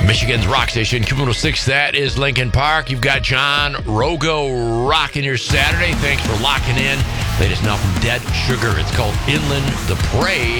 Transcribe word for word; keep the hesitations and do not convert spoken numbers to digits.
Michigan's rock station, Q one oh six, that is Lincoln Park. You've got John Rogo rocking your Saturday. Thanks for locking in. Latest now from Dead Sugar. It's called Inland the Prey.